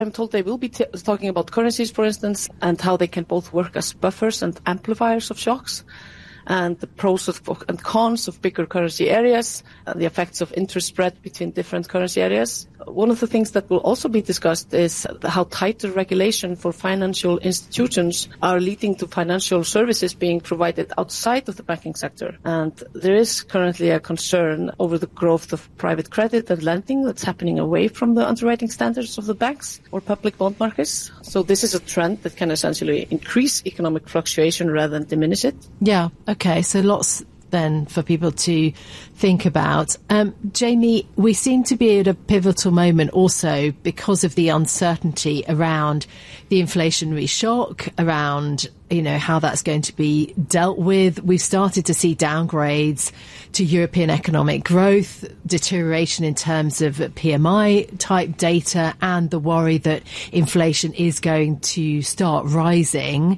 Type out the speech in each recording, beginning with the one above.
I'm told they will be talking about currencies, for instance, and how they can both work as buffers and amplifiers of shocks, and the pros and cons of bigger currency areas, and the effects of interest spread between different currency areas. One of the things that will also be discussed is how tighter regulation for financial institutions are leading to financial services being provided outside of the banking sector. And there is currently a concern over the growth of private credit and lending that's happening away from the underwriting standards of the banks or public bond markets. So this is a trend that can essentially increase economic fluctuation rather than diminish it. Yeah, okay, so lots then for people to think about. Jamie, we seem to be at a pivotal moment also because of the uncertainty around the inflationary shock, around, you know, how that's going to be dealt with. We've started to see downgrades to European economic growth, deterioration in terms of PMI type data, and the worry that inflation is going to start rising.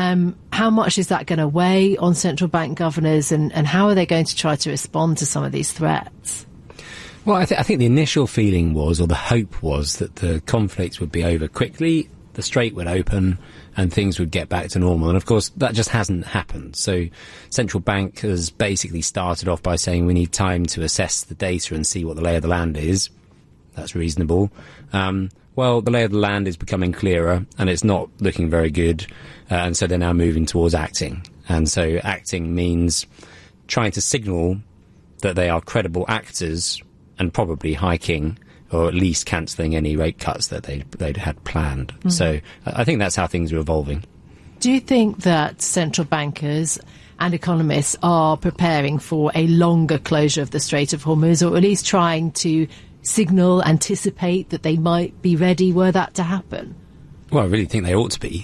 How much is that going to weigh on central bank governors, and how are they going to try to respond to some of these threats? Well, I think the initial feeling was, or the hope was, that the conflict would be over quickly, the strait would open, and things would get back to normal. And of course, that just hasn't happened. So central bank has basically started off by saying we need time to assess the data and see what the lay of the land is. That's reasonable. Well, the lay of the land is becoming clearer, and it's not looking very good. And so they're now moving towards acting. And so acting means trying to signal that they are credible actors and probably hiking, or at least cancelling any rate cuts that they'd had planned. Mm-hmm. So I think that's how things are evolving. Do you think that central bankers and economists are preparing for a longer closure of the Strait of Hormuz, or at least trying to signal, anticipate that they might be ready were that to happen? Well, I really think they ought to be.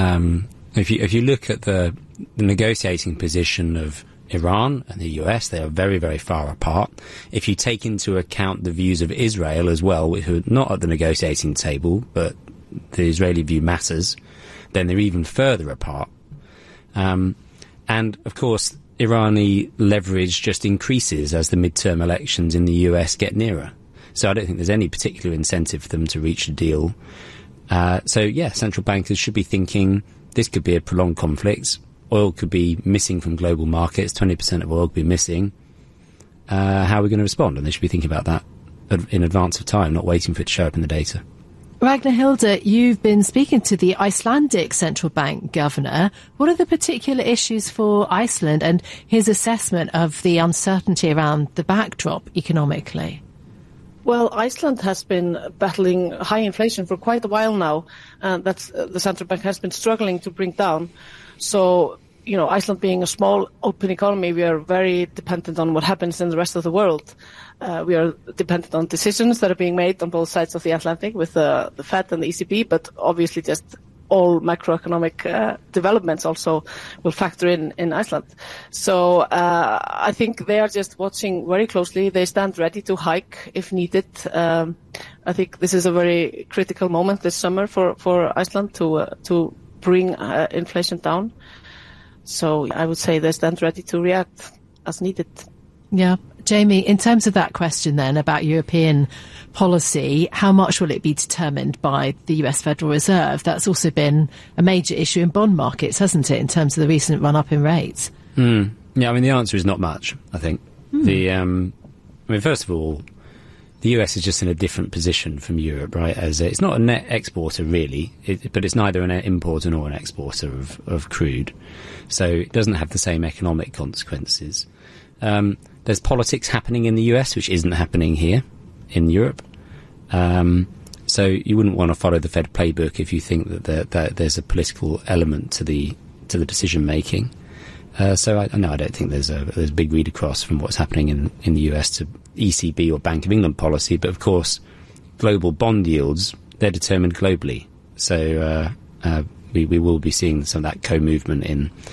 If you look at the negotiating position of Iran and the US, they are very, very far apart. If you take into account the views of Israel as well, who are not at the negotiating table, but the Israeli view matters, then they're even further apart. And, of course, Irani leverage just increases as the midterm elections in the US get nearer. So I don't think there's any particular incentive for them to reach a deal. Central bankers should be thinking this could be a prolonged conflict. Oil could be missing from global markets. 20% of oil could be missing. How are we going to respond? And they should be thinking about that in advance of time, not waiting for it to show up in the data. Ragnar Hilde, you've been speaking to the Icelandic central bank governor. What are the particular issues for Iceland and his assessment of the uncertainty around the backdrop economically? Well, Iceland has been battling high inflation for quite a while now, and that's the central bank has been struggling to bring down. So, you know, Iceland being a small, open economy, we are very dependent on what happens in the rest of the world. We are dependent on decisions that are being made on both sides of the Atlantic with the Fed and the ECB, but obviously just all macroeconomic developments also will factor in Iceland. So I think they are just watching very closely. They stand ready to hike if needed. I think this is a very critical moment this summer for Iceland to bring inflation down. So I would say they stand ready to react as needed. Yeah. Jamie, in terms of that question then about European policy, how much will it be determined by the US Federal Reserve? That's also been a major issue in bond markets, hasn't it, in terms of the recent run-up in rates? Yeah, I mean, the answer is not much, I think. First of all, the US is just in a different position from Europe, right? As it's not a net exporter, really, but it's neither an importer nor an exporter of crude. So it doesn't have the same economic consequences. There's politics happening in the US, which isn't happening here in Europe. So you wouldn't want to follow the Fed playbook if you think that there's a political element to the decision making. So I don't think there's a big read across from what's happening in the US to ECB or Bank of England policy. But of course, global bond yields, they're determined globally. So we will be seeing some of that co-movement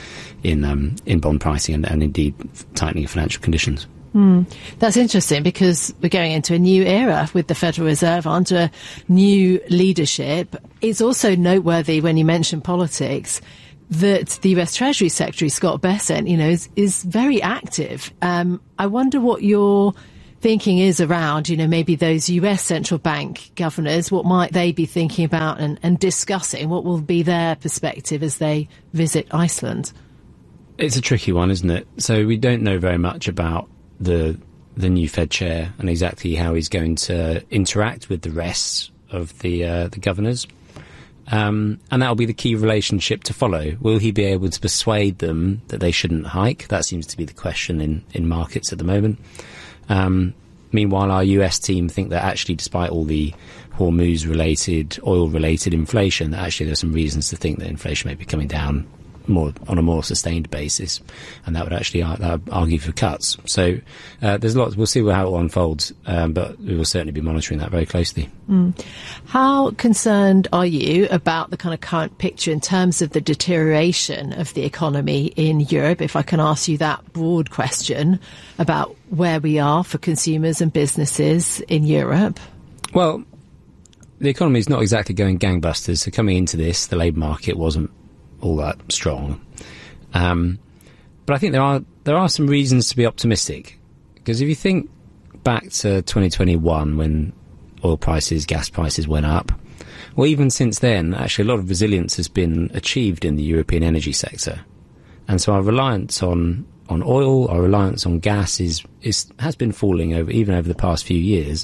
in bond pricing and indeed tightening of financial conditions. That's interesting because we're going into a new era with the Federal Reserve under new leadership. It's also noteworthy when you mention politics that the US Treasury Secretary, Scott Bessent, is very active. I wonder what your thinking is around, maybe those US central bank governors, what might they be thinking about and discussing? What will be their perspective as they visit Iceland? It's a tricky one, isn't it? So we don't know very much about the new Fed chair and exactly how he's going to interact with the rest of the governors. And that'll be the key relationship to follow. Will he be able to persuade them that they shouldn't hike? That seems to be the question in markets at the moment. Meanwhile, our US team think that actually, despite all the Hormuz-related, oil-related inflation, that actually there's some reasons to think that inflation may be coming down more on a more sustained basis, and that would actually argue for cuts. So there's lots. We'll see how it all unfolds, but we will certainly be monitoring that very closely. How concerned are you about the kind of current picture in terms of the deterioration of the economy in Europe? If I can ask you that broad question about where we are for consumers and businesses in Europe. Well, the economy is not exactly going gangbusters. So coming into this, the labour market wasn't all that strong, but I think there are some reasons to be optimistic, because if you think back to 2021 when oil prices, gas prices went up, well, even since then, actually a lot of resilience has been achieved in the European energy sector, and so our reliance on oil, our reliance on gas has been falling even over the past few years,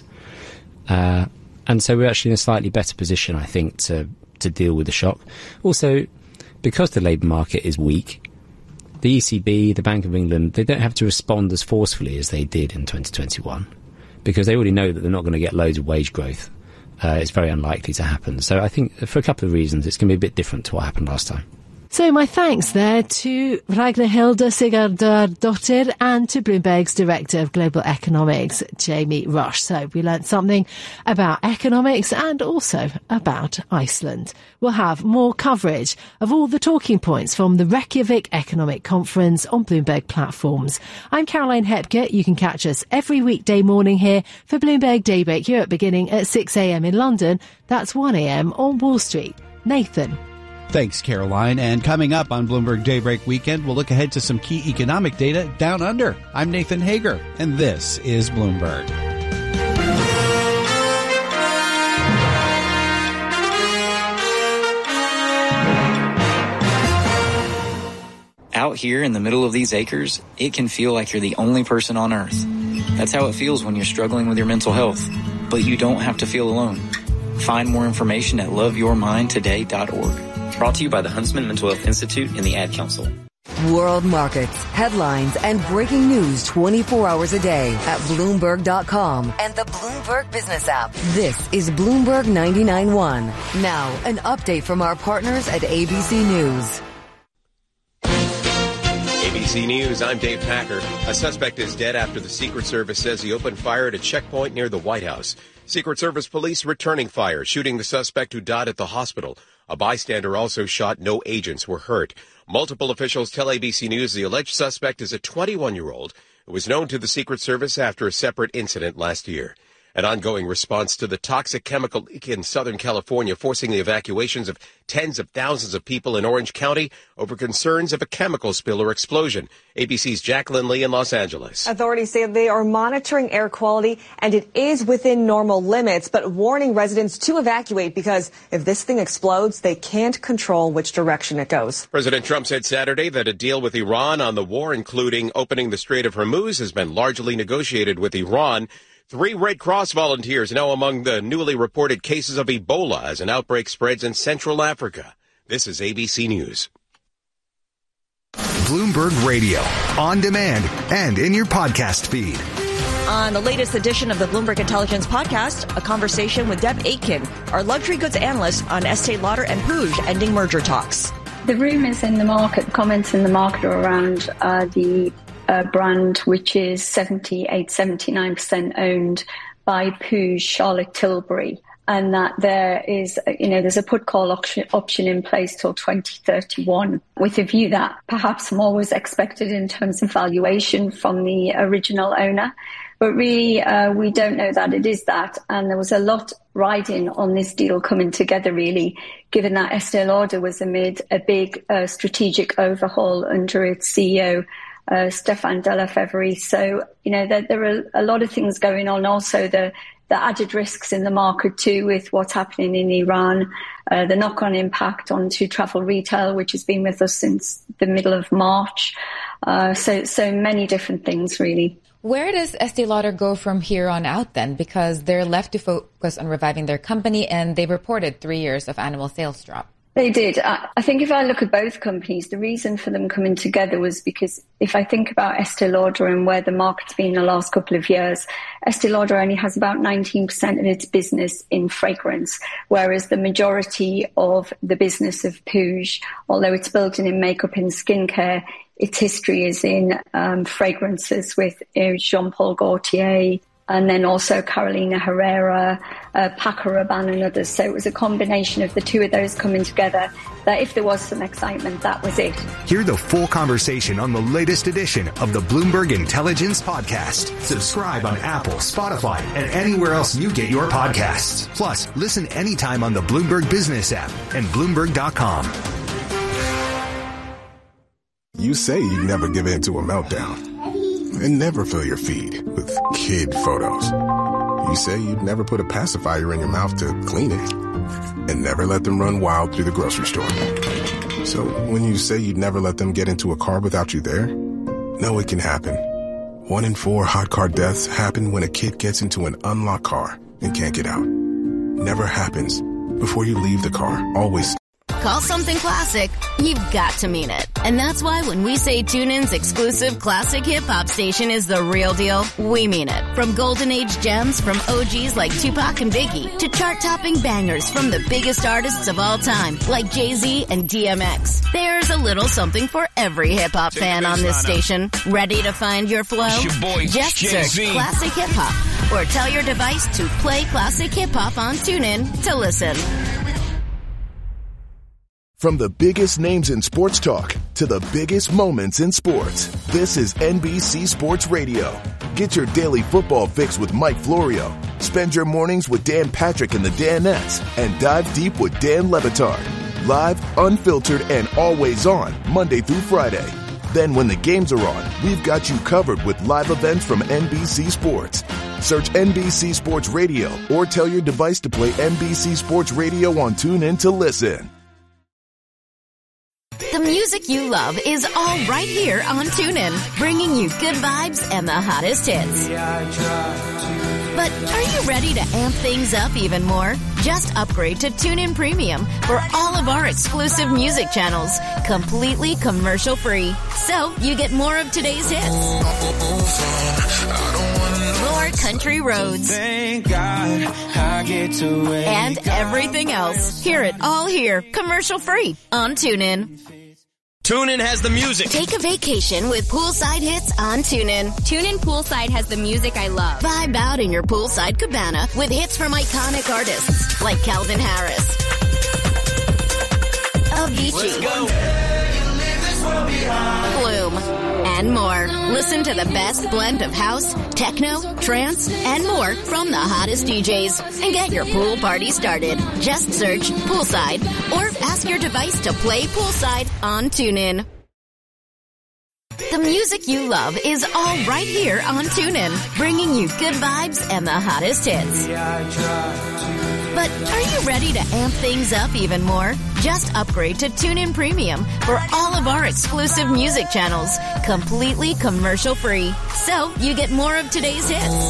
and so we're actually in a slightly better position, I think, to deal with the shock. Also, because the labour market is weak, the ECB, the Bank of England, they don't have to respond as forcefully as they did in 2021, because they already know that they're not going to get loads of wage growth. It's very unlikely to happen. So I think for a couple of reasons, it's going to be a bit different to what happened last time. So my thanks there to Ragnhildur Sigurdardóttir and to Bloomberg's Director of Global Economics, Jamie Rush. So we learnt something about economics and also about Iceland. We'll have more coverage of all the talking points from the Reykjavik Economic Conference on Bloomberg platforms. I'm Caroline Hepker. You can catch us every weekday morning here for Bloomberg Daybreak Europe beginning at 6 a.m. in London. That's 1 a.m. on Wall Street. Nathan. Thanks, Caroline. And coming up on Bloomberg Daybreak Weekend, we'll look ahead to some key economic data down under. I'm Nathan Hager, and this is Bloomberg. Out here in the middle of these acres, it can feel like you're the only person on Earth. That's how it feels when you're struggling with your mental health. But you don't have to feel alone. Find more information at loveyourmindtoday.org. Brought to you by the Huntsman Mental Health Institute and the Ad Council. World markets, headlines, and breaking news 24 hours a day at Bloomberg.com and the Bloomberg Business app. This is Bloomberg 99.1. Now, an update from our partners at ABC News. ABC News, I'm Dave Packer. A suspect is dead after the Secret Service says he opened fire at a checkpoint near the White House. Secret Service police returning fire, shooting the suspect who died at the hospital. A bystander also shot. No agents were hurt. Multiple officials tell ABC News the alleged suspect is a 21-year-old who was known to the Secret Service after a separate incident last year. An ongoing response to the toxic chemical leak in Southern California, forcing the evacuations of tens of thousands of people in Orange County over concerns of a chemical spill or explosion. ABC's Jacqueline Lee in Los Angeles. Authorities say they are monitoring air quality and it is within normal limits, but warning residents to evacuate because if this thing explodes, they can't control which direction it goes. President Trump said Saturday that a deal with Iran on the war, including opening the Strait of Hormuz, has been largely negotiated with Iran. 3 Red Cross volunteers now among the newly reported cases of Ebola as an outbreak spreads in Central Africa. This is ABC News. Bloomberg Radio, on demand and in your podcast feed. On the latest edition of the Bloomberg Intelligence Podcast, a conversation with Deb Aitken, our luxury goods analyst on Estee Lauder and Puig ending merger talks. The rumours in the market, the comments in the market are around the brand which is 79% owned by Puig, Charlotte Tilbury, and that there is, there's a put-call option in place till 2031, with a view that perhaps more was expected in terms of valuation from the original owner. But really, we don't know that it is that. And there was a lot riding on this deal coming together, really, given that Estee Lauder was amid a big strategic overhaul under its CEO, Stefan de Lefebvre. So, there are a lot of things going on. Also, the added risks in the market too with what's happening in Iran, the knock-on impact onto travel retail, which has been with us since the middle of March. So many different things, really. Where does Estée Lauder go from here on out then? Because they're left to focus on reviving their company, and they've reported 3 years of annual sales drop. They did. I think if I look at both companies, the reason for them coming together was because if I think about Estée Lauder and where the market's been the last couple of years, Estée Lauder only has about 19% of its business in fragrance, whereas the majority of the business of Puig, although it's building in makeup and skincare, its history is in fragrances with Jean-Paul Gaultier, and then also Carolina Herrera, Paco Rabanne and others. So it was a combination of the two of those coming together that if there was some excitement, that was it. Hear the full conversation on the latest edition of the Bloomberg Intelligence Podcast. Subscribe on Apple, Spotify, and anywhere else you get your podcasts. Plus, listen anytime on the Bloomberg Business app and Bloomberg.com. You say you never give in to a meltdown and never fill your feed with kid photos. You say you'd never put a pacifier in your mouth to clean it and never let them run wild through the grocery store. So when you say you'd never let them get into a car without you there, know it can happen. 1 in 4 hot car deaths happen when a kid gets into an unlocked car and can't get out. Never happens. Before you leave the car, always Call something classic, you've got to mean it. And that's why when we say TuneIn's exclusive classic hip-hop station is the real deal, we mean it. From golden age gems from OGs like Tupac and Biggie to chart-topping bangers from the biggest artists of all time like Jay-Z and DMX. There's a little something for every hip-hop fan on this station. Ready to find your flow? It's your boy, just Jay-Z. search Classic Hip-Hop or tell your device to play Classic Hip-Hop on TuneIn to listen. From the biggest names in sports talk to the biggest moments in sports, this is NBC Sports Radio. Get your daily football fix with Mike Florio. Spend your mornings with Dan Patrick and the Danettes and dive deep with Dan Le Batard. Live, unfiltered, and always on, Monday through Friday. Then when the games are on, we've got you covered with live events from NBC Sports. Search NBC Sports Radio or tell your device to play NBC Sports Radio on TuneIn to listen. The music you love is all right here on TuneIn, bringing you good vibes and the hottest hits. But are you ready to amp things up even more? Just upgrade to TuneIn Premium for all of our exclusive music channels, completely commercial-free. So you get more of today's hits, more country roads, Thank God I get to wake and everything else. Hear it all here, commercial-free on TuneIn. TuneIn has the music. Take a vacation with poolside hits on TuneIn. TuneIn Poolside has the music I love. Vibe out in your poolside cabana with hits from iconic artists like Calvin Harris, Avicii, Flume, and more. Listen to the best blend of house, techno, trance, and more from the hottest DJs. And get your pool party started. Just search Poolside or ask your device to play Poolside on TuneIn. The music you love is all right here on TuneIn, bringing you good vibes and the hottest hits. But are you ready to amp things up even more? Just upgrade to TuneIn Premium for all of our exclusive music channels, completely commercial-free. So you get more of today's hits,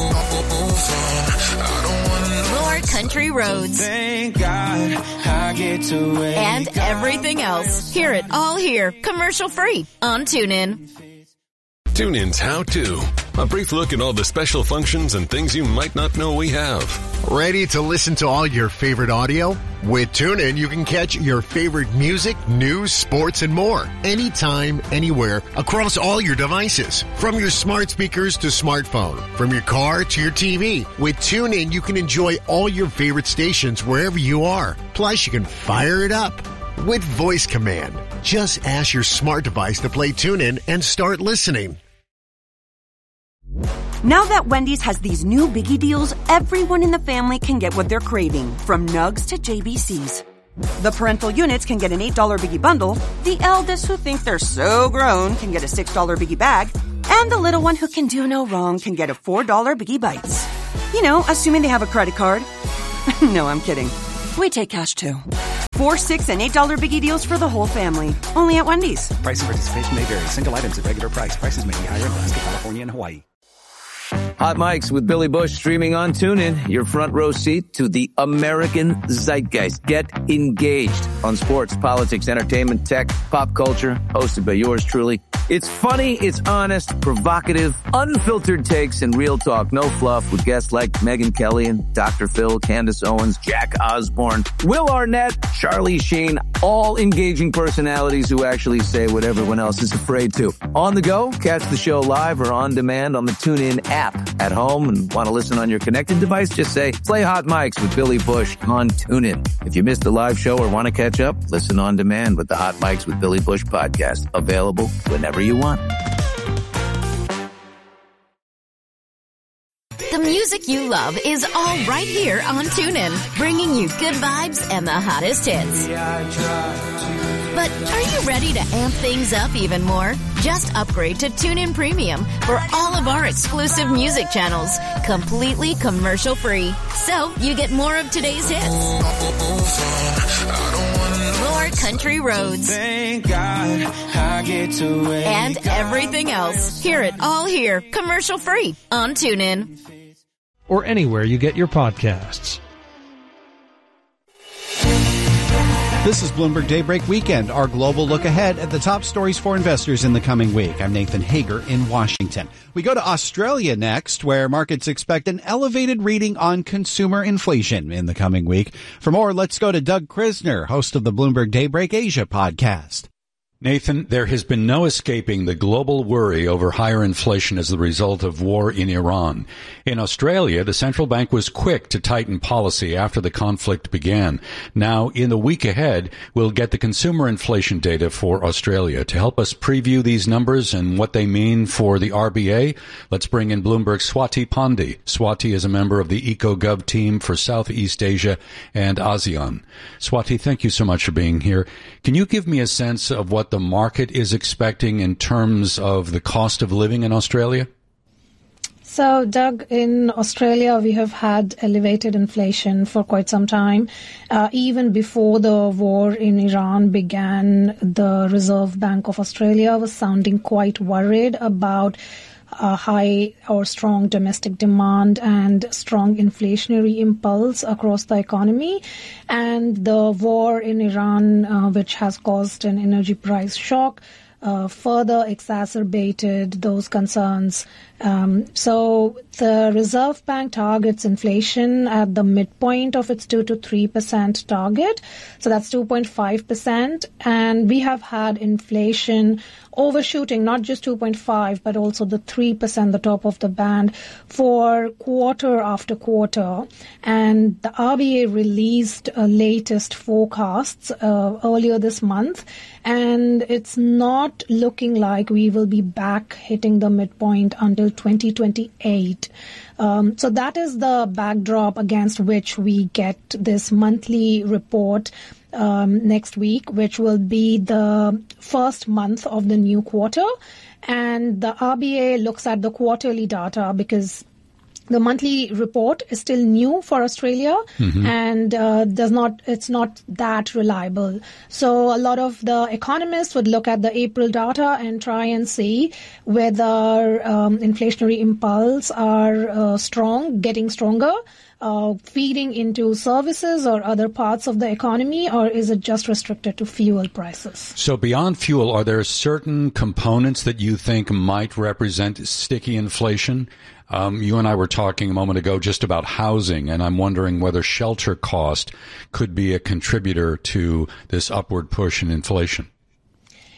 more country roads, Thank God I get to wake and everything else. Hear it all here, commercial-free on TuneIn. TuneIn's How To. A brief look at all the special functions and things you might not know we have. Ready to listen to all your favorite audio? With TuneIn, you can catch your favorite music, news, sports, and more. Anytime, anywhere, across all your devices. From your smart speakers to smartphone. From your car to your TV. With TuneIn, you can enjoy all your favorite stations wherever you are. Plus, you can fire it up with voice command. Just ask your smart device to play TuneIn and start listening. Now that Wendy's has these new Biggie deals, everyone in the family can get what they're craving, from Nugs to JBC's. The parental units can get an $8 Biggie bundle, the eldest who think they're so grown can get a $6 Biggie bag, and the little one who can do no wrong can get a $4 Biggie Bites. You know, assuming they have a credit card. No, I'm kidding. We take cash too. $4, $6, and $8 Biggie deals for the whole family. Only at Wendy's. Price and participation may vary. Single items at regular price. Prices may be higher in Alaska, California, and Hawaii. Hot Mics with Billy Bush streaming on TuneIn. Your front row seat to the American zeitgeist. Get engaged on sports, politics, entertainment, tech, pop culture. Hosted by yours truly. It's funny, it's honest, provocative, unfiltered takes, and real talk. No fluff with guests like Megyn Kelly and Dr. Phil, Candace Owens, Jack Osborne, Will Arnett, Charlie Sheen. All engaging personalities who actually say what everyone else is afraid to. On the go, catch the show live or on demand on the TuneIn app. At home and want to listen on your connected device, just say, play Hot Mics with Billy Bush on TuneIn. If you missed a live show or want to catch up, listen on demand with the Hot Mics with Billy Bush podcast. Available whenever you want. The music you love is all right here on TuneIn, bringing you good vibes and the hottest hits. But are you ready to amp things up even more? Just upgrade to TuneIn Premium for all of our exclusive music channels, completely commercial-free. So you get more of today's hits, more country roads, Thank God I get to wake and everything else. Hear it all here, commercial-free on TuneIn. Or anywhere you get your podcasts. This is Bloomberg Daybreak Weekend, our global look ahead at the top stories for investors in the coming week. I'm Nathan Hager in Washington. We go to Australia next, where markets expect an elevated reading on consumer inflation in the coming week. For more, let's go to Doug Krisner, host of the Bloomberg Daybreak Asia podcast. Nathan, there has been no escaping the global worry over higher inflation as the result of war in Iran. In Australia, the central bank was quick to tighten policy after the conflict began. Now, in the week ahead, we'll get the consumer inflation data for Australia. To help us preview these numbers and what they mean for the RBA, let's bring in Bloomberg's Swati Pandey. Swati is a member of the EcoGov team for Southeast Asia and ASEAN. Swati, thank you so much for being here. Can you give me a sense of what the market is expecting in terms of the cost of living in Australia? So, Doug, in Australia, we have had elevated inflation for quite some time. Even before the war in Iran began, the Reserve Bank of Australia was sounding quite worried about high or strong domestic demand and strong inflationary impulse across the economy. And the war in Iran, which has caused an energy price shock, further exacerbated those concerns. So the Reserve Bank targets inflation at the midpoint of its 2 to 3% target. So that's 2.5%. And we have had inflation overshooting not just 2.5, but also the 3%, the top of the band, for quarter after quarter. And the RBA released latest forecasts earlier this month, and it's not looking like we will be back hitting the midpoint until 2028. So that is the backdrop against which we get this monthly report next week, which will be the first month of the new quarter. And the RBA looks at the quarterly data because the monthly report is still new for Australia and it's not that reliable. So a lot of the economists would look at the April data and try and see whether inflationary impulse are strong, getting stronger, feeding into services or other parts of the economy, or is it just restricted to fuel prices? So beyond fuel, are there certain components that you think might represent sticky inflation? You and I were talking a moment ago just about housing, and I'm wondering whether shelter cost could be a contributor to this upward push in inflation.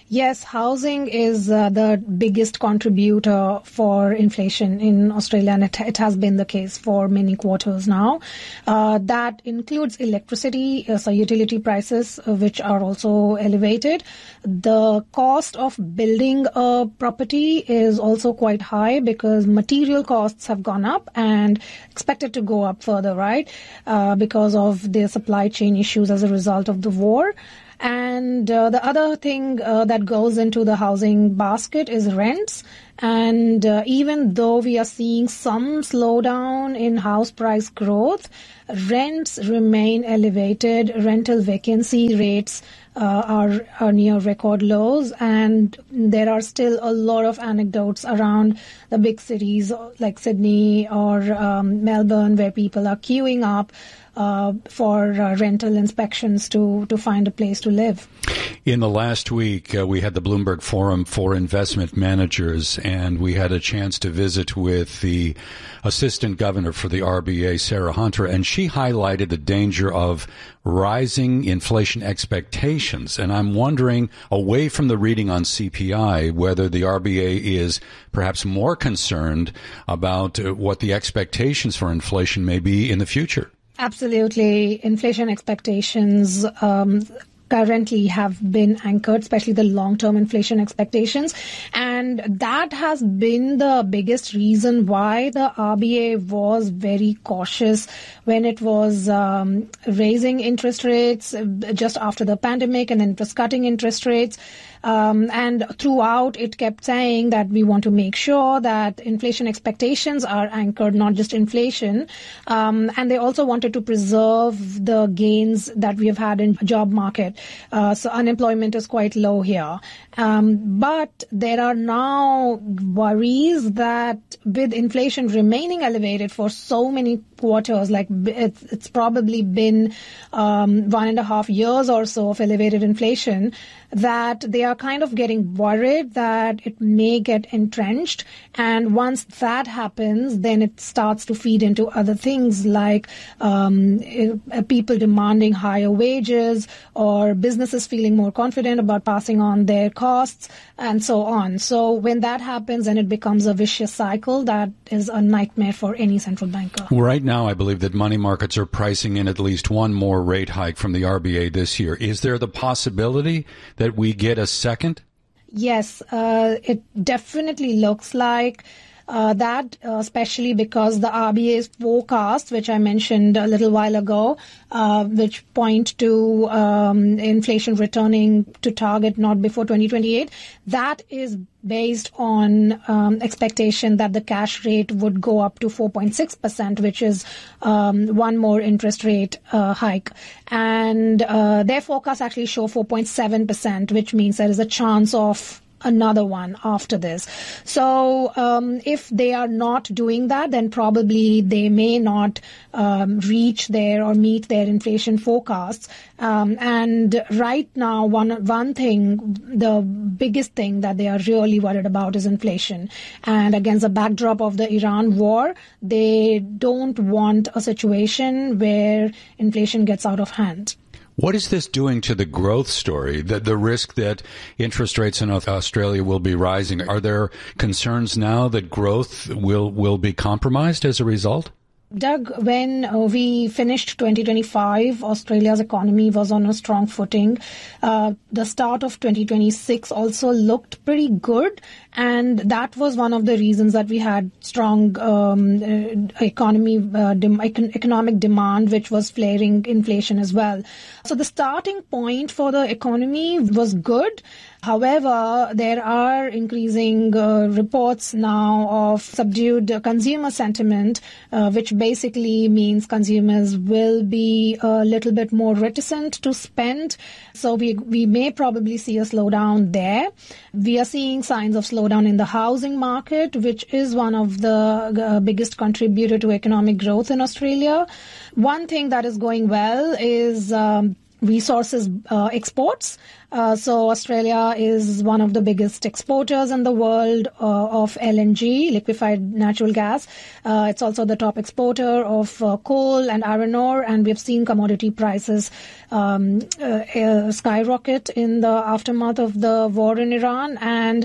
Yes, housing is the biggest contributor for inflation in Australia, and it has been the case for many quarters now. That includes electricity, so utility prices, which are also elevated. The cost of building a property is also quite high because material costs have gone up and expected to go up further, right? Because of the supply chain issues as a result of the war. And the other thing that goes into the housing basket is rents. And even though we are seeing some slowdown in house price growth, rents remain elevated. Rental vacancy rates are near record lows. And there are still a lot of anecdotes around the big cities like Sydney or Melbourne where people are queuing up for rental inspections to find a place to live. In the last week, we had the Bloomberg Forum for Investment Managers, and we had a chance to visit with the Assistant Governor for the RBA, Sarah Hunter, and she highlighted the danger of rising inflation expectations. And I'm wondering, away from the reading on CPI, whether the RBA is perhaps more concerned about what the expectations for inflation may be in the future. Absolutely. Inflation expectations currently have been anchored, especially the long-term inflation expectations. And that has been the biggest reason why the RBA was very cautious when it was raising interest rates just after the pandemic, and then it was cutting interest rates. And throughout, it kept saying that we want to make sure that inflation expectations are anchored, not just inflation. And they also wanted to preserve the gains that we have had in job market. So unemployment is quite low here. But there are now worries that with inflation remaining elevated for so many quarters, like it's probably been 1.5 years or so of elevated inflation, that they are kind of getting worried that it may get entrenched. And once that happens, then it starts to feed into other things like people demanding higher wages or businesses feeling more confident about passing on their costs and so on. So when that happens and it becomes a vicious cycle, that is a nightmare for any central banker. Right now, I believe that money markets are pricing in at least one more rate hike from the RBA this year. Is there the possibility that we get a second? Yes, it definitely looks like that, especially because the RBA's forecast, which I mentioned a little while ago, which point to inflation returning to target not before 2028, that is based on expectation that the cash rate would go up to 4.6%, which is one more interest rate hike. And their forecasts actually show 4.7%, which means there is a chance of another one after this. So if they are not doing that, then probably they may not reach their or meet their inflation forecasts. And right now, one thing, the biggest thing that they are really worried about is inflation. And against the backdrop of the Iran war, they don't want a situation where inflation gets out of hand. What is this doing to the growth story, the risk that interest rates in Australia will be rising? Are there concerns now that growth will be compromised as a result? Doug, when we finished 2025, Australia's economy was on a strong footing. The start of 2026 also looked pretty good, and that was one of the reasons that we had strong economic demand, which was flaring inflation as well. So the starting point for the economy was good. However, there are increasing reports now of subdued consumer sentiment, which basically means consumers will be a little bit more reticent to spend. So we may probably see a slowdown there. We are seeing signs of slowdown in the housing market, which is one of the biggest contributor to economic growth in Australia. One thing that is going well is resources exports. So Australia is one of the biggest exporters in the world of LNG, liquefied natural gas. It's also the top exporter of coal and iron ore, and we've seen commodity prices skyrocket in the aftermath of the war in Iran, and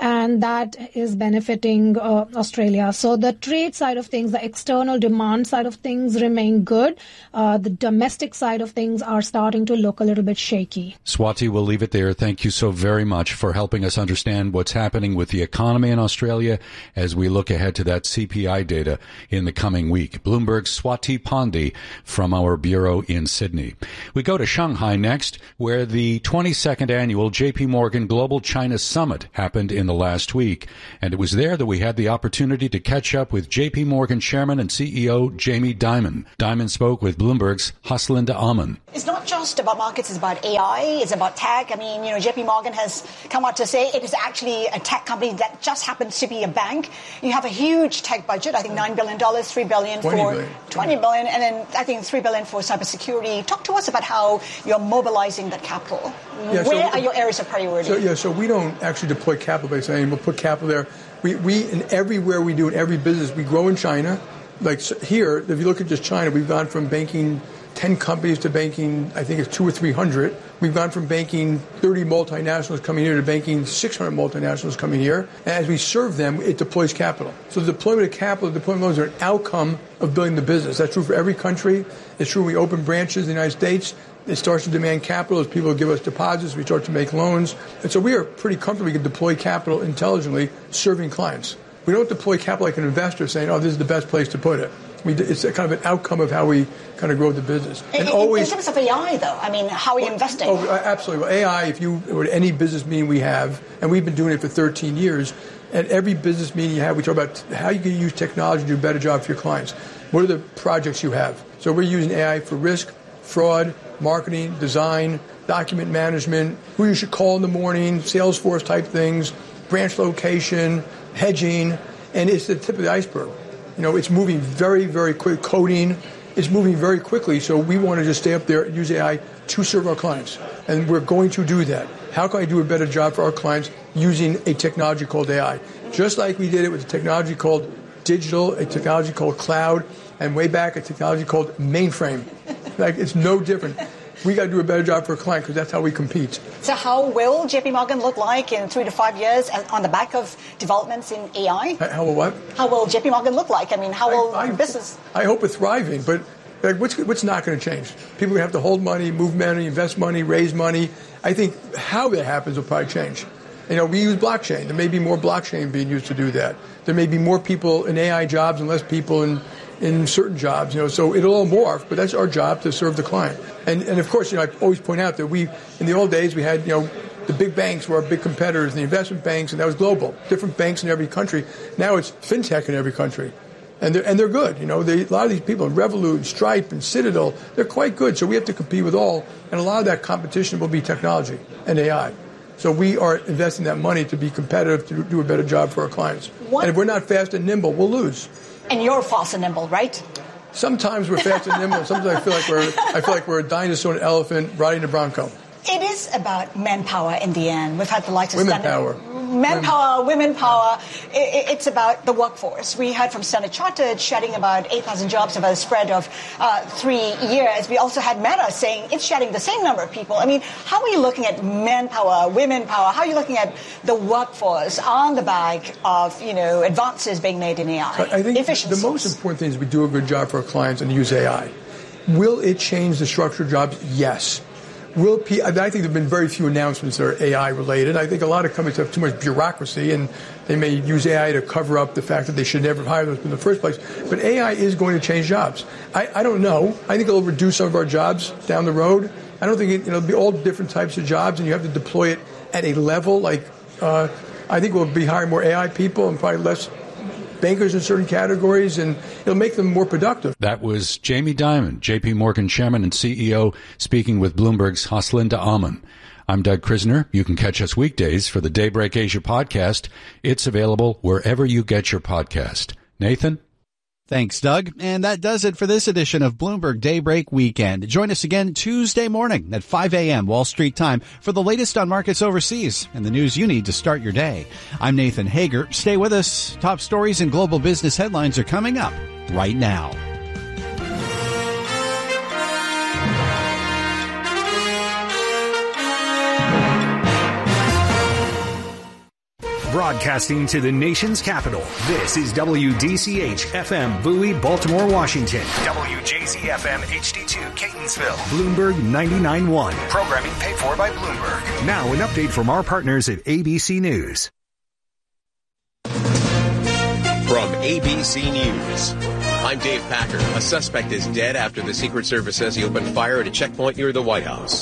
that is benefiting Australia. So the trade side of things, the external demand side of things remain good. The domestic side of things are starting to look a little bit shaky. Swati, we'll leave it there. Thank you so very much for helping us understand what's happening with the economy in Australia as we look ahead to that CPI data in the coming week. Bloomberg's Swati Pandey from our bureau in Sydney. We go to Shanghai next, where the 22nd annual JP Morgan Global China Summit happened in the last week. And it was there that we had the opportunity to catch up with JP Morgan Chairman and CEO Jamie Dimon. Dimon spoke with Bloomberg's Haslinda Aman. It's not just about markets, it's about AI, it's about tech. I mean, JP Morgan has come out to say it is actually a tech company that just happens to be a bank. You have a huge tech budget, I think $9 billion, $3 billion for $20 billion, and then I think $3 billion for cybersecurity. Talk to us about how you're mobilizing that capital. Where are your areas of priority? So we don't actually deploy capital by saying we'll put capital there. We in everywhere we do in every business, we grow in China. Like here, if you look at just China, we've gone from banking 10 companies to banking, I think it's 200 or 300. We've gone from banking 30 multinationals coming here to banking 600 multinationals coming here. And as we serve them, it deploys capital. So the deployment of capital, the deployment of loans are an outcome of building the business. That's true for every country. It's true when we open branches in the United States. It starts to demand capital as people give us deposits. We start to make loans. And so we are pretty comfortable we can deploy capital intelligently serving clients. We don't deploy capital like an investor saying, oh, this is the best place to put it. It's a kind of an outcome of how we kind of grow the business. And in terms of AI, though, I mean, how are you investing? Oh, absolutely. Well, AI, if you were at any business meeting we have, and we've been doing it for 13 years, at every business meeting you have, we talk about how you can use technology to do a better job for your clients. What are the projects you have? So we're using AI for risk, fraud, marketing, design, document management, who you should call in the morning, Salesforce type things, branch location, hedging, and it's the tip of the iceberg. It's moving very, very quick. Coding is moving very quickly, so we want to just stay up there and use AI to serve our clients. And we're going to do that. How can I do a better job for our clients using a technology called AI? Just like we did it with a technology called digital, a technology called cloud, and way back a technology called mainframe. It's no different. We got to do a better job for a client because that's how we compete. So how will JP Morgan look like in 3 to 5 years on the back of developments in AI? How will what? How will JP Morgan look like? I mean, how will business? I hope it's thriving, but what's not going to change? People have to hold money, move money, invest money, raise money. I think how that happens will probably change. We use blockchain. There may be more blockchain being used to do that. There may be more people in AI jobs and less people in certain jobs, so it'll all morph, but that's our job to serve the client. And of course, I always point out that in the old days, we had, the big banks were our big competitors, and the investment banks, and that was global. Different banks in every country. Now it's fintech in every country. And they're good. A lot of these people, Revolut, Stripe, and Citadel, they're quite good. So we have to compete with all. And a lot of that competition will be technology and AI. So we are investing that money to be competitive, to do a better job for our clients. And if we're not fast and nimble, we'll lose. And you're fast and nimble, right? Sometimes we're fast and nimble. Sometimes I feel like we're a dinosaur and an elephant riding a bronco. It is about manpower in the end. We've had the likes of women power. Manpower, women power. It's about the workforce. We heard from Standard Chartered shedding about 8,000 jobs over a spread of 3 years. We also had Meta saying it's shedding the same number of people. I mean, how are you looking at manpower, women power? How are you looking at the workforce on the back of, advances being made in AI? I think the most important thing is we do a good job for our clients and use AI. Will it change the structure of jobs? Yes. I think there have been very few announcements that are AI related. I think a lot of companies have too much bureaucracy and they may use AI to cover up the fact that they should never hire those in the first place. But AI is going to change jobs. I don't know. I think it'll reduce some of our jobs down the road. I don't think it'll be all different types of jobs and you have to deploy it at a level I think we'll be hiring more AI people and probably less bankers in certain categories, and it'll make them more productive. That was Jamie Dimon, JP Morgan Chairman and CEO, speaking with Bloomberg's Haslinda Aman. I'm Doug Krisner. You can catch us weekdays for the Daybreak Asia podcast. It's available wherever you get your podcast. Nathan? Thanks, Doug. And that does it for this edition of Bloomberg Daybreak Weekend. Join us again Tuesday morning at 5 a.m. Wall Street time for the latest on markets overseas and the news you need to start your day. I'm Nathan Hager. Stay with us. Top stories and global business headlines are coming up right now. Broadcasting to the nation's capital, this is WDCH-FM Bowie, Baltimore, Washington. WJZ-FM HD2 Catonsville. Bloomberg 99.1. Programming paid for by Bloomberg. Now an update from our partners at ABC News. From ABC News, I'm Dave Packer. A suspect is dead after the Secret Service says he opened fire at a checkpoint near the White House.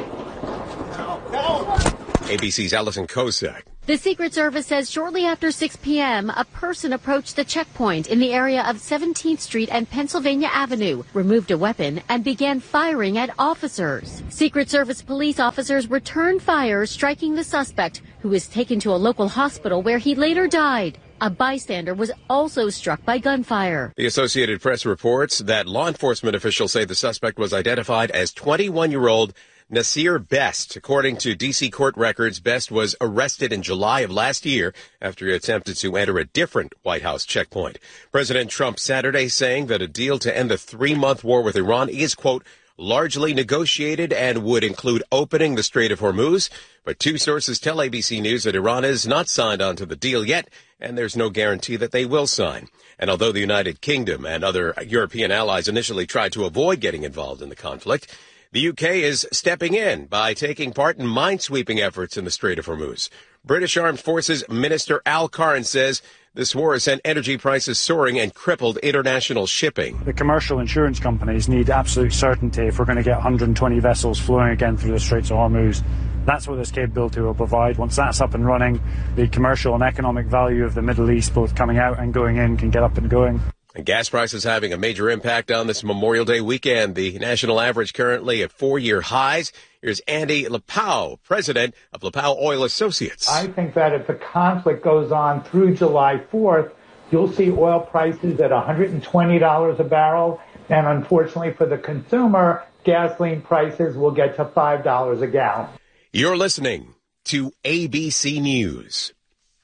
ABC's Allison Kozak. The Secret Service says shortly after 6 p.m., a person approached the checkpoint in the area of 17th Street and Pennsylvania Avenue, removed a weapon, and began firing at officers. Secret Service police officers returned fire, striking the suspect, who was taken to a local hospital where he later died. A bystander was also struck by gunfire. The Associated Press reports that law enforcement officials say the suspect was identified as 21-year-old Nasir Best. According to D.C. court records, Best was arrested in July of last year after he attempted to enter a different White House checkpoint. President Trump Saturday saying that a deal to end the 3-month war with Iran is, quote, largely negotiated and would include opening the Strait of Hormuz. But two sources tell ABC News that Iran has not signed on to the deal yet, and there's no guarantee that they will sign. And although the United Kingdom and other European allies initially tried to avoid getting involved in the conflict, the UK is stepping in by taking part in minesweeping efforts in the Strait of Hormuz. British Armed Forces Minister Al Cairns says this war has sent energy prices soaring and crippled international shipping. The commercial insurance companies need absolute certainty if we're going to get 120 vessels flowing again through the Straits of Hormuz. That's what this capability will provide. Once that's up and running, the commercial and economic value of the Middle East, both coming out and going in, can get up and going. And gas prices having a major impact on this Memorial Day weekend. The national average currently at 4-year highs. Here's Andy Lapau, president of Lapau Oil Associates. I think that if the conflict goes on through July 4th, you'll see oil prices at $120 a barrel. And unfortunately for the consumer, gasoline prices will get to $5 a gallon. You're listening to ABC News.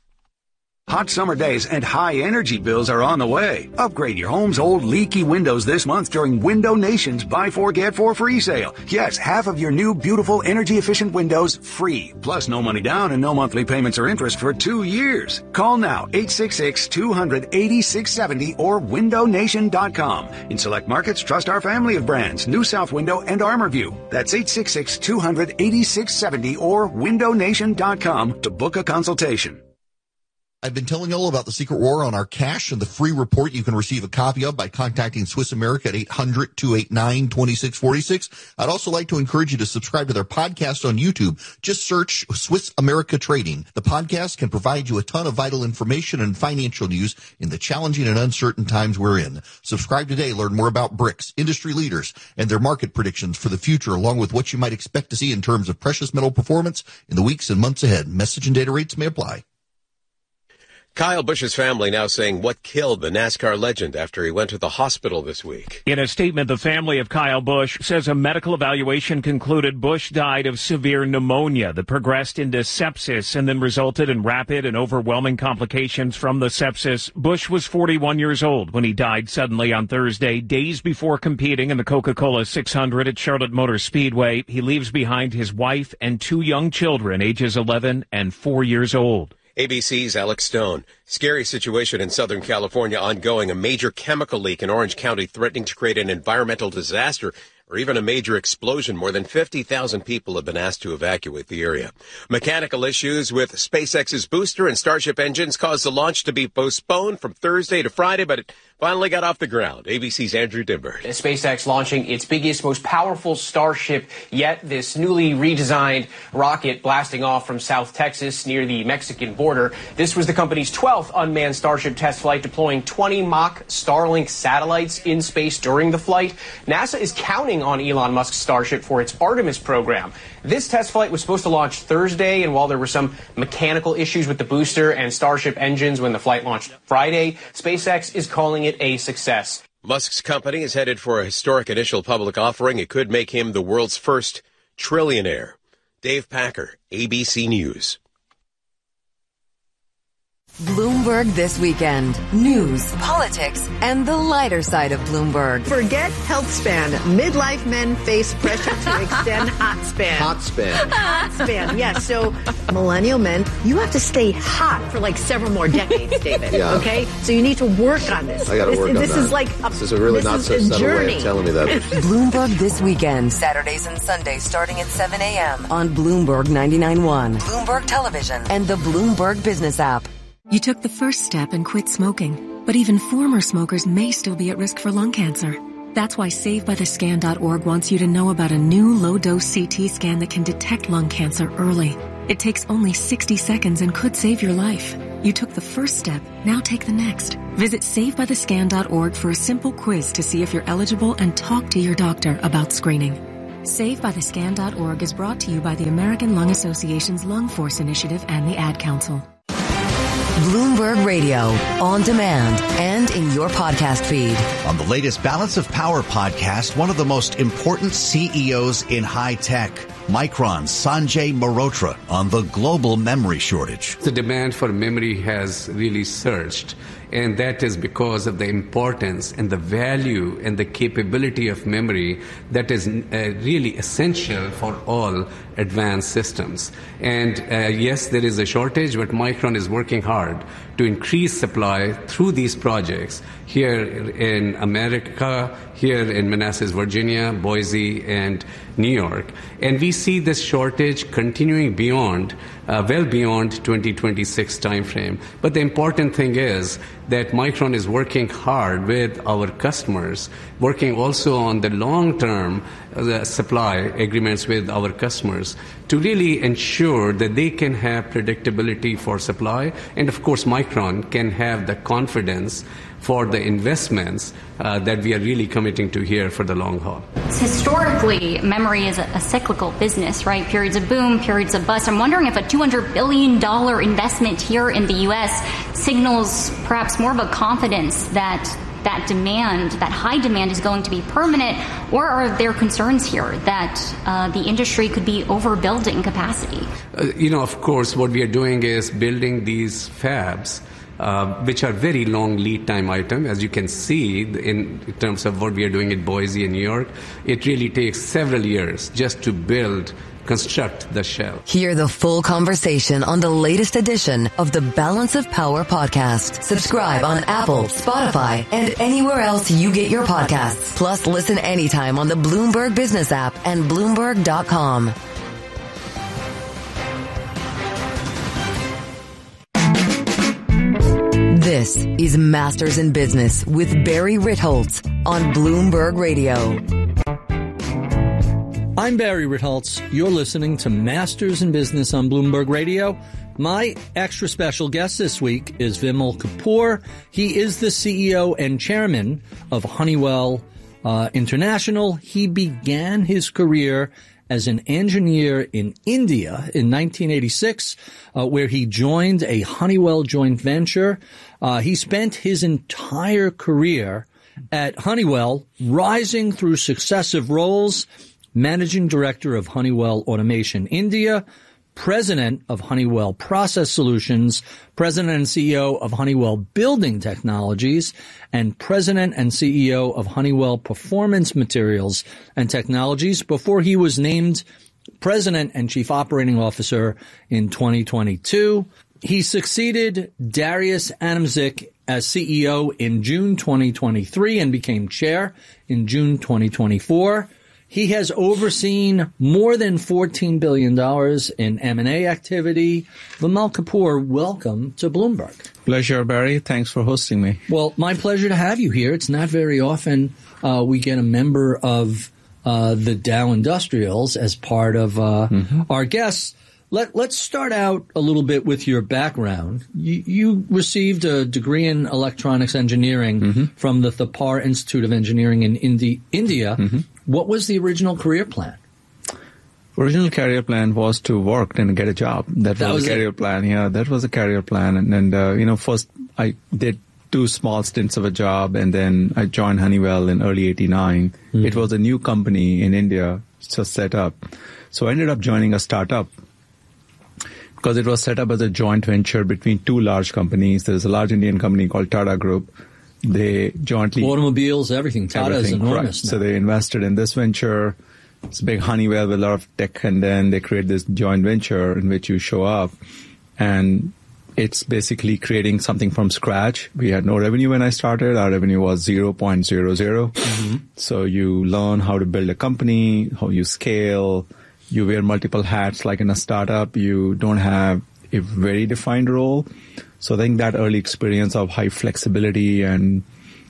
Hot summer days and high energy bills are on the way. Upgrade your home's old leaky windows this month during Window Nation's Buy 4 Get 4 free sale. Yes, half of your new beautiful energy efficient windows free. Plus no money down and no monthly payments or interest for 2 years. Call now 866-200-8670 or windownation.com. In select markets, trust our family of brands, New South Window and ArmorView. That's 866-200-8670 or windownation.com to book a consultation. I've been telling you all about the secret war on our cash and the free report you can receive a copy of by contacting Swiss America at 800-289-2646. I'd also like to encourage you to subscribe to their podcast on YouTube. Just search Swiss America Trading. The podcast can provide you a ton of vital information and financial news in the challenging and uncertain times we're in. Subscribe today. Learn more about BRICS, industry leaders, and their market predictions for the future, along with what you might expect to see in terms of precious metal performance in the weeks and months ahead. Message and data rates may apply. Kyle Busch's family now saying what killed the NASCAR legend after he went to the hospital this week. In a statement, the family of Kyle Busch says a medical evaluation concluded Busch died of severe pneumonia that progressed into sepsis and then resulted in rapid and overwhelming complications from the sepsis. Busch was 41 years old when he died suddenly on Thursday, days before competing in the Coca-Cola 600 at Charlotte Motor Speedway. He leaves behind his wife and 2 young children, ages 11 and 4 years old. ABC's Alex Stone. Scary situation in Southern California ongoing. A major chemical leak in Orange County threatening to create an environmental disaster or even a major explosion. More than 50,000 people have been asked to evacuate the area. Mechanical issues with SpaceX's booster and Starship engines caused the launch to be postponed from Thursday to Friday, but it finally got off the ground. ABC's Andrew Dimbert. SpaceX launching its biggest, most powerful Starship yet. This newly redesigned rocket blasting off from South Texas near the Mexican border. This was the company's 12th unmanned Starship test flight, deploying 20 mock Starlink satellites in space during the flight. NASA is counting on Elon Musk's Starship for its Artemis program. This test flight was supposed to launch Thursday, and while there were some mechanical issues with the booster and Starship engines when the flight launched Friday, SpaceX is calling it a success. Musk's company is headed for a historic initial public offering. It could make him the world's first trillionaire. Dave Packer, ABC News. Bloomberg This Weekend. News, politics, and the lighter side of Bloomberg. Forget health span. Midlife men face pressure to extend hot span. Hot span. Hot span, yes. So millennial men, you have to stay hot for like several more decades, David. Yeah. Okay? So you need to work on this. I got to work on that. This is like this is a really not so subtle way of telling me that. Bloomberg This Weekend. Saturdays and Sundays starting at 7 a.m. on Bloomberg 99.1, Bloomberg Television, and the Bloomberg Business app. You took the first step and quit smoking, but even former smokers may still be at risk for lung cancer. That's why SaveByTheScan.org wants you to know about a new low-dose CT scan that can detect lung cancer early. It takes only 60 seconds and could save your life. You took the first step, now take the next. Visit SaveByTheScan.org for a simple quiz to see if you're eligible and talk to your doctor about screening. SaveByTheScan.org is brought to you by the American Lung Association's Lung Force Initiative and the Ad Council. Bloomberg Radio, on demand, and in your podcast feed. On the latest Balance of Power podcast, one of the most important CEOs in high tech, Micron's Sanjay Mehrotra, on the global memory shortage. The demand for memory has really surged, and that is because of the importance and the value and the capability of memory that is really essential for all advanced systems. And yes, there is a shortage, but Micron is working hard to increase supply through these projects here in America, here in Manassas, Virginia, Boise, and New York. And we see this shortage continuing beyond, well beyond 2026 timeframe. But the important thing is that Micron is working hard with our customers, working also on the long-term supply agreements with our customers to really ensure that they can have predictability for supply. And of course, Micron can have the confidence for the investments that we are really committing to here for the long haul. Historically, memory is a cyclical business, right? Periods of boom, periods of bust. I'm wondering if a $200 billion investment here in the U.S. signals perhaps more of a confidence that demand, that high demand, is going to be permanent, or are there concerns here that the industry could be overbuilding capacity? Of course, what we are doing is building these fabs, which are very long lead time item. As you can see in terms of what we are doing in Boise and New York, it really takes several years just to construct the shell. Hear the full conversation on the latest edition of the Balance of Power podcast. Subscribe on Apple, Spotify, and anywhere else you get your podcasts. Plus, listen anytime on the Bloomberg Business app and Bloomberg.com. This is Masters in Business with Barry Ritholtz on Bloomberg Radio. I'm Barry Ritholtz. You're listening to Masters in Business on Bloomberg Radio. My extra special guest this week is Vimal Kapur. He is the CEO and chairman of Honeywell International. He began his career as an engineer in India in 1986, where he joined a Honeywell joint venture. He spent his entire career at Honeywell, rising through successive roles: Managing Director of Honeywell Automation India, President of Honeywell Process Solutions, President and CEO of Honeywell Building Technologies, and President and CEO of Honeywell Performance Materials and Technologies before he was named President and Chief Operating Officer in 2022. He succeeded Darius Adamczyk as CEO in June 2023 and became chair in June 2024. He has overseen more than $14 billion in M&A activity. Vimal Kapur, welcome to Bloomberg. Pleasure, Barry. Thanks for hosting me. Well, my pleasure to have you here. It's not very often we get a member of the Dow Industrials as part of our guests. Let's start out a little bit with your background. You received a degree in electronics engineering from the Thapar Institute of Engineering in India. What was the original career plan? Original career plan was to work and get a job. That was a career plan. Yeah, that was a career plan. And first I did 2 small stints of a job, and then I joined Honeywell in early '89. Mm-hmm. It was a new company in India just set up. So I ended up joining a startup because it was set up as a joint venture between 2 large companies. There's a large Indian company called Tata Group. They jointly... Automobiles, everything. Tata is enormous. So they invested in this venture. It's a big Honeywell with a lot of tech, and then they create this joint venture in which you show up, and it's basically creating something from scratch. We had no revenue when I started. Our revenue was 0.00. Mm-hmm. So you learn how to build a company, how you scale. You wear multiple hats like in a startup. You don't have a very defined role. So I think that early experience of high flexibility and,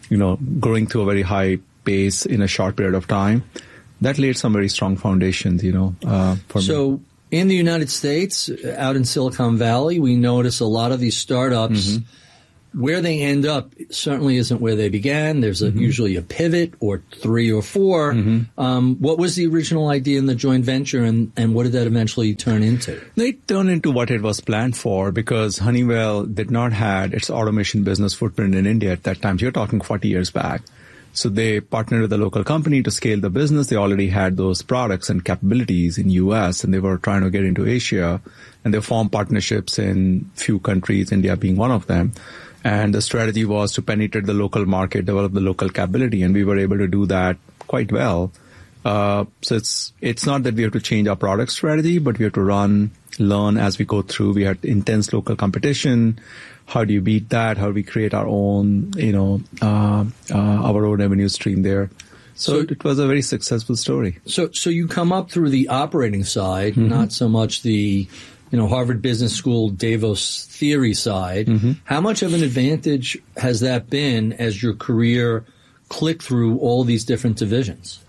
growing through a very high pace in a short period of time, that laid some very strong foundations, for me. In the United States, out in Silicon Valley, we notice a lot of these startups, where they end up certainly isn't where they began. There's usually a pivot or 3 or 4. What was the original idea in the joint venture, and what did that eventually turn into? It turned into what it was planned for, because Honeywell did not have its automation business footprint in India at that time. So you're talking 40 years back. So they partnered with a local company to scale the business. They already had those products and capabilities in U.S., and they were trying to get into Asia. And they formed partnerships in few countries, India being one of them. And the strategy was to penetrate the local market, develop the local capability, and we were able to do that quite well. So it's not that we have to change our product strategy, but we have to learn as we go through. We had intense local competition. How do you beat that? How do we create our own, our own revenue stream there? So it was a very successful story. So you come up through the operating side, not so much the, Harvard Business School Davos theory side. How much of an advantage has that been as your career clicked through all these different divisions?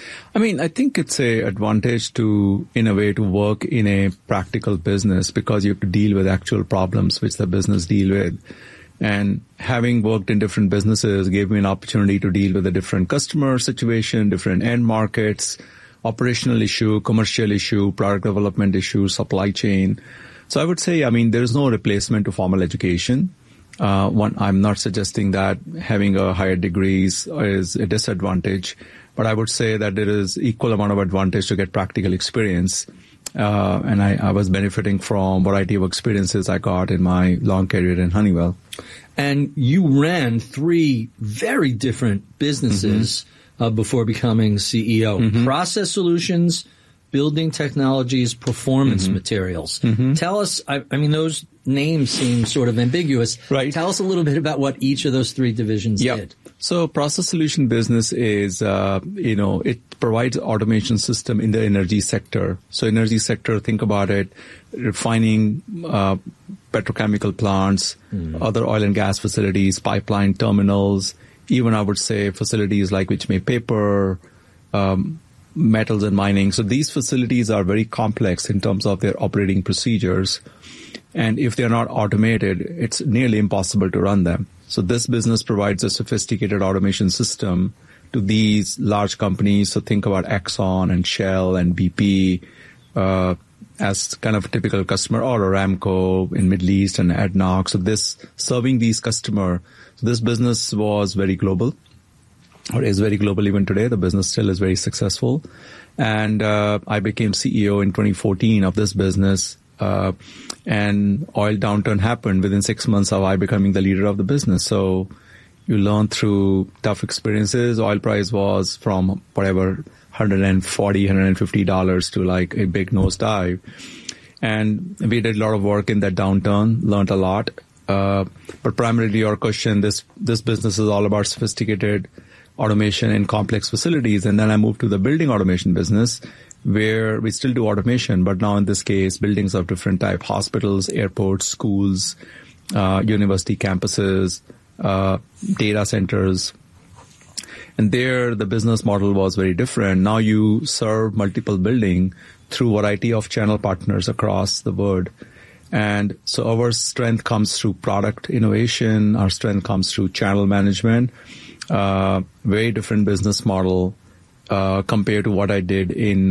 I think it's an advantage in a way, to work in a practical business, because you have to deal with actual problems which the business deal with. And having worked in different businesses gave me an opportunity to deal with a different customer situation, different end markets, operational issue, commercial issue, product development issue, supply chain. So I would say, there is no replacement to formal education. I'm not suggesting that having a higher degrees is a disadvantage, but I would say that there is equal amount of advantage to get practical experience. And I was benefiting from a variety of experiences I got in my long career in Honeywell. And you ran 3 very different businesses before becoming CEO. Process Solutions, Building Technologies, Performance Materials. Tell us, those names seem sort of ambiguous. Right. Tell us a little bit about what each of those 3 divisions did. So Process Solution business is, it provides automation system in the energy sector. So energy sector, think about it, refining, petrochemical plants, other oil and gas facilities, pipeline terminals, even I would say facilities like which make paper, metals and mining. So these facilities are very complex in terms of their operating procedures. And if they're not automated, it's nearly impossible to run them. So this business provides a sophisticated automation system to these large companies. So think about Exxon and Shell and BP as kind of a typical customer, or Aramco in Middle East and ADNOC. So this serving these customers. So this business was very global, or is very global even today. The business still is very successful. And I became CEO in 2014 of this business. And oil downturn happened within 6 months of I becoming the leader of the business. So you learn through tough experiences. Oil price was from $140, $150 to like a big nosedive. And we did a lot of work in that downturn, learned a lot. But primarily your question, this business is all about sophisticated automation in complex facilities. And then I moved to the building automation business, where we still do automation, but now in this case, buildings of different type, hospitals, airports, schools, university campuses, data centers. And there, the business model was very different. Now you serve multiple buildings through a variety of channel partners across the world. And so our strength comes through product innovation. Our strength comes through channel management. Very different business model. compared to what I did in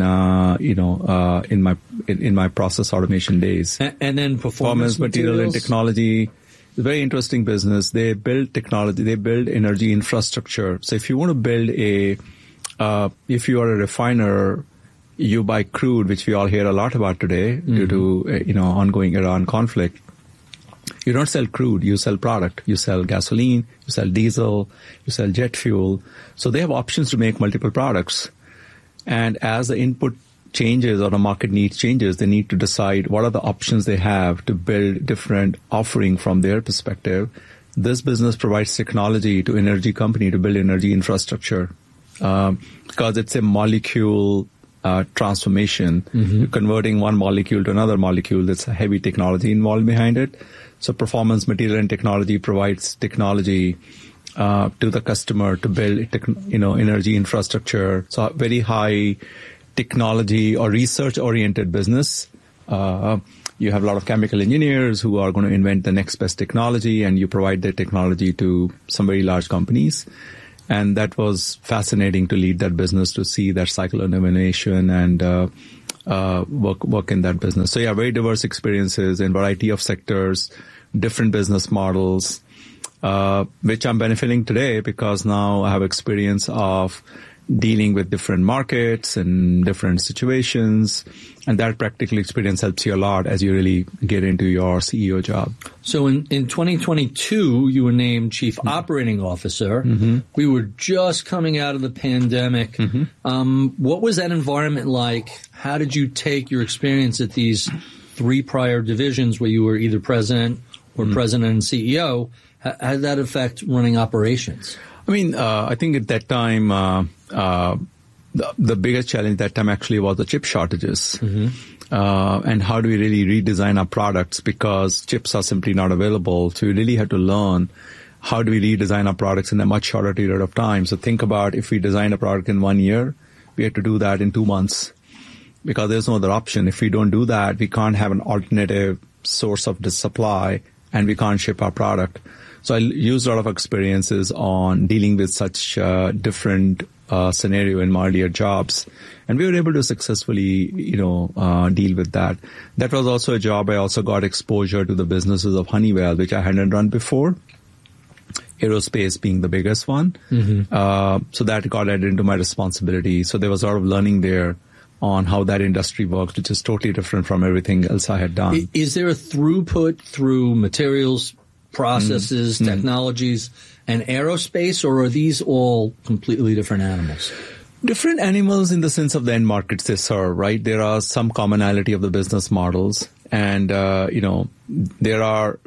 my process automation days. And then performance material and technology. It's a very interesting business. They build technology. They build energy infrastructure. So if you want to build if you are a refiner, you buy crude, which we all hear a lot about today due to ongoing Iran conflict. You don't sell crude, you sell product. You sell gasoline, you sell diesel, you sell jet fuel. So they have options to make multiple products. And as the input changes or the market needs changes, they need to decide what are the options they have to build different offering from their perspective. This business provides technology to energy company to build energy infrastructure because it's a molecule transformation. You're converting one molecule to another molecule. There's a heavy technology involved behind it. So performance material and technology provides technology to the customer to build energy infrastructure. So very high technology or research oriented business. You have a lot of chemical engineers who are going to invent the next best technology, and you provide their technology to some very large companies. And that was fascinating to lead that business, to see that cycle of innovation and work in that business. So yeah, very diverse experiences in variety of sectors, different business models, which I'm benefiting today because now I have experience of dealing with different markets and different situations. And that practical experience helps you a lot as you really get into your CEO job. So in 2022, you were named Chief Operating Officer. We were just coming out of the pandemic. What was that environment like? How did you take your experience at these three prior divisions where you were either president or president and CEO? How did that affect running operations? I mean, I think at that time, the biggest challenge at that time actually was the chip shortages. And how do we really redesign our products because chips are simply not available. So we really had to learn how do we redesign our products in a much shorter period of time. So think about if we design a product in 1 year, we had to do that in 2 months because there's no other option. If we don't do that, we can't have an alternative source of the supply and we can't ship our product. So I used a lot of experiences on dealing with such different scenario in my earlier jobs. And we were able to successfully, deal with that. That was also a job. I also got exposure to the businesses of Honeywell, which I hadn't run before. Aerospace being the biggest one. So that got added into my responsibility. So there was a lot of learning there on how that industry works, which is totally different from everything else I had done. Is there a throughput through materials, processes, technologies, and aerospace, or are these all completely different animals? Different animals in the sense of the end markets they serve, right? There are some commonality of the business models, and there's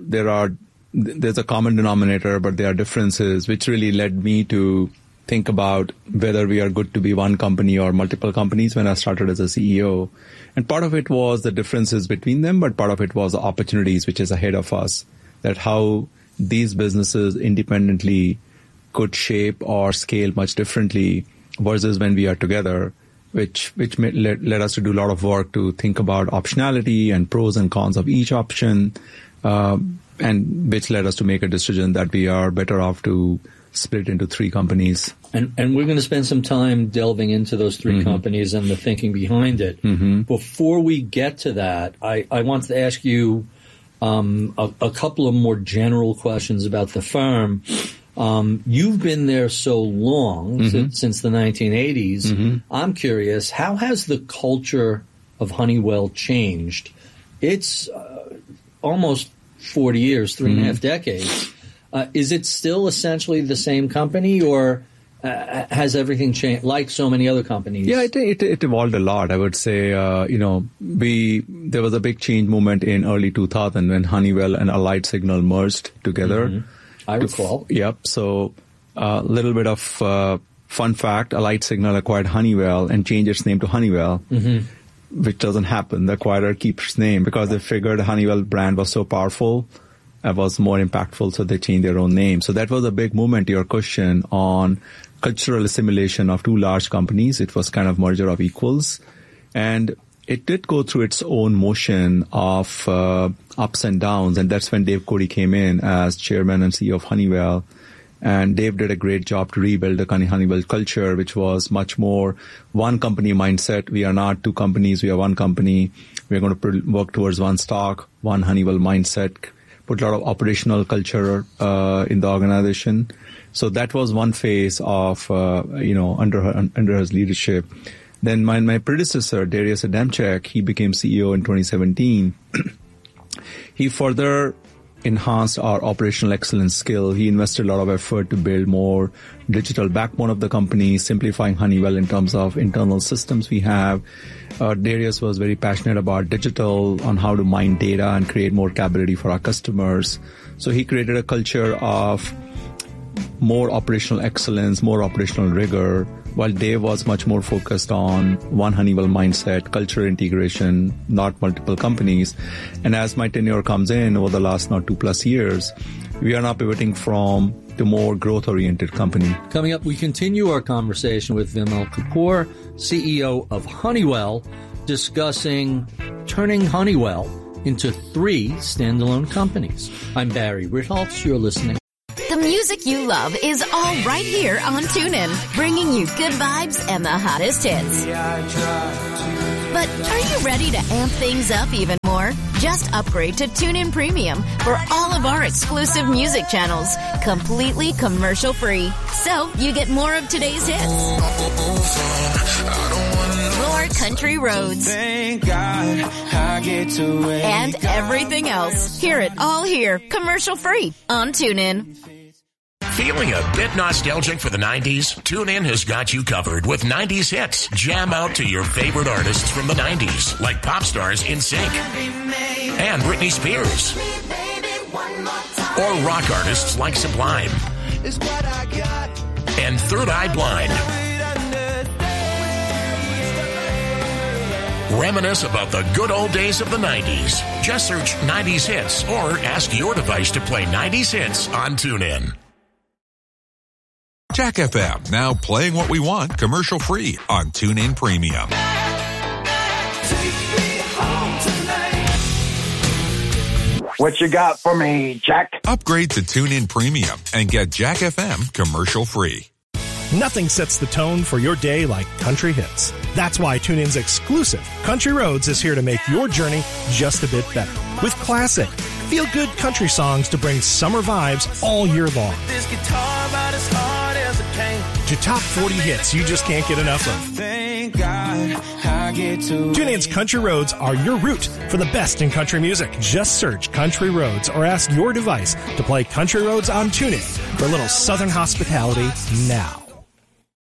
a common denominator, but there are differences, which really led me to think about whether we are good to be one company or multiple companies when I started as a CEO. And part of it was the differences between them, but part of it was the opportunities which is ahead of us. That how these businesses independently could shape or scale much differently versus when we are together, which led us to do a lot of work to think about optionality and pros and cons of each option, and which led us to make a decision that we are better off to split into 3 companies. And we're going to spend some time delving into those 3 companies and the thinking behind it. Before we get to that, I want to ask you a couple of more general questions about the firm. You've been there so long, since the 1980s. I'm curious, how has the culture of Honeywell changed? It's almost 40 years, 3.5 decades. Is it still essentially the same company, or has everything changed like so many other companies? Yeah, it evolved a lot. I would say, there was a big change movement in early 2000 when Honeywell and Allied Signal merged together. I recall. Yep. So a little bit of fun fact, Allied Signal acquired Honeywell and changed its name to Honeywell, which doesn't happen. The acquirer keeps its name because they figured the Honeywell brand was so powerful, it was more impactful, so they changed their own name. So that was a big movement to your question on cultural assimilation of 2 large companies. It was kind of merger of equals. And it did go through its own motion of ups and downs. And that's when Dave Cote came in as chairman and CEO of Honeywell. And Dave did a great job to rebuild the Honeywell culture, which was much more one company mindset. We are not two companies. We are one company. We are going to work towards one stock, one Honeywell mindset, put a lot of operational culture in the organization. So that was one phase of, under his leadership. Then my predecessor, Darius Adamczyk, he became CEO in 2017. He further enhanced our operational excellence skill. He invested a lot of effort to build more digital backbone of the company, simplifying Honeywell in terms of internal systems we have. Darius was very passionate about digital, on how to mine data and create more capability for our customers. So he created a culture of more operational excellence, more operational rigor, while Dave was much more focused on one Honeywell mindset, culture integration, not multiple companies. And as my tenure comes in over the last 2+ years, we are now pivoting to more growth-oriented company. Coming up, we continue our conversation with Vimal Kapur, CEO of Honeywell, discussing turning Honeywell into 3 standalone companies. I'm Barry Ritholtz. You're listening. The music you love is all right here on TuneIn, bringing you good vibes and the hottest hits. But are you ready to amp things up even more? Just upgrade to TuneIn Premium for all of our exclusive music channels, completely commercial-free. So you get more of today's hits, more country roads, and everything else. Hear it all here, commercial-free on TuneIn. Feeling a bit nostalgic for the 90s? TuneIn has got you covered with 90s hits. Jam out to your favorite artists from the 90s, like pop stars NSYNC and Britney Spears, or rock artists like Sublime and Third Eye Blind. Reminisce about the good old days of the 90s. Just search 90s hits or ask your device to play 90s hits on TuneIn. Jack FM, now playing what we want commercial-free on TuneIn Premium. What you got for me, Jack? Upgrade to TuneIn Premium and get Jack FM commercial-free. Nothing sets the tone for your day like country hits. That's why TuneIn's exclusive Country Roads is here to make your journey just a bit better. With classic, feel-good country songs to bring summer vibes all year long. This guitar about as hard as it came. To top 40 hits you just can't get enough of. Thank God I get to TuneIn's Country Roads are your route for the best in country music. Just search Country Roads or ask your device to play Country Roads on TuneIn for a little southern hospitality now.